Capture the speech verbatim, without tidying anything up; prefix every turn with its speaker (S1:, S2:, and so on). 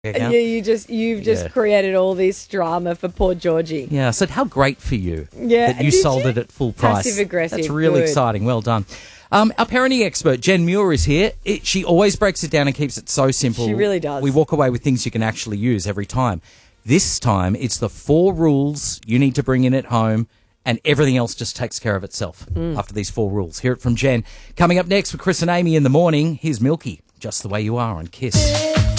S1: account.
S2: Yeah, you just you've just
S1: Yeah.
S2: created all this drama for poor Georgie.
S1: Yeah, I said, how great for you
S2: Yeah,
S1: that you
S2: did
S1: sold
S2: you?
S1: it at full price.
S2: Passive aggressive,
S1: That's really
S2: good.
S1: exciting. Well done. Um, our parenting expert, Jen Muir, is here. It, she always breaks it down and keeps it so simple.
S2: She really does.
S1: We walk away with things you can actually use every time. This time, it's the four rules you need to bring in at home, and everything else just takes care of itself
S2: Mm.
S1: after these four rules. Hear it from Jen. Coming up next with Chris and Amy in the morning, here's Milky, Just the Way You Are on Kiss.